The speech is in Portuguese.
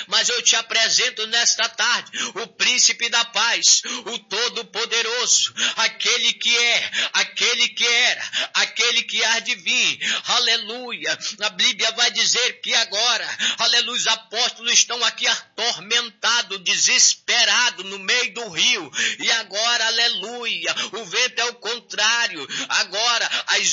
mas eu te apresento nesta tarde o príncipe da paz, o todo-poderoso, aquele que é, aquele que era, aquele que há de vir. Aleluia. A Bíblia vai dizer que agora, aleluia, os apóstolos estão aqui atormentados, desesperados no meio do rio. E agora, aleluia, o vento é o contrário. Agora as